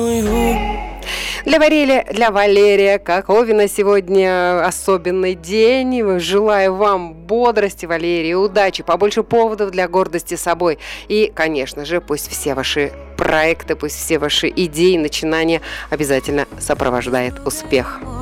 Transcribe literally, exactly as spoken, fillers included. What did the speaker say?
Для Валерия, для Валерия Коковина сегодня особенный день. Желаю вам бодрости, Валерий, удачи, побольше поводов для гордости собой. И, конечно же, пусть все ваши проекты, пусть все ваши идеи, начинания обязательно сопровождает успех.